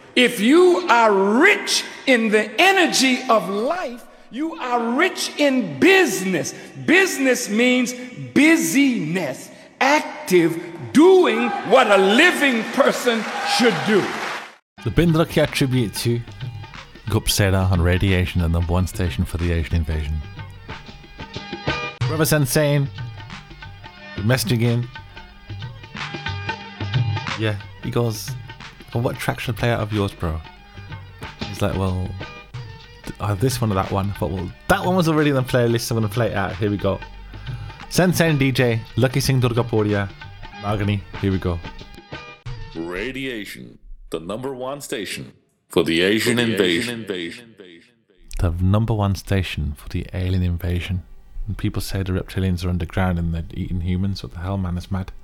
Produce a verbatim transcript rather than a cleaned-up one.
If you are rich in the energy of life, you are rich in business. Business means busyness, active, doing what a living person should do. The Bindra tribute to Gupseda on Radiation, the number one station for the Asian invasion. Brother Sensei messaging in. Yeah, he goes, well, what track should I play out of yours, bro? He's like, well, I have this one or that one. But well, that one was already on the playlist, so I'm going to play it out. Here we go. Sensei and D J, Lucky Singh Durgapuria, Magani, here we go. Radiation, the number one station for the Asian, for the invasion. Asian invasion. The number one station for the alien invasion. And people say the reptilians are underground and they're eating humans. What the hell, man? It's mad.